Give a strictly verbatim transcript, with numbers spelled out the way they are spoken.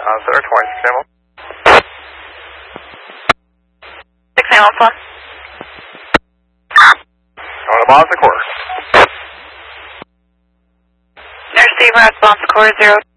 Uh, Center twenty-six ambulance. six ambulance one. On a Bonza Core. Nurse Steve, response core zero.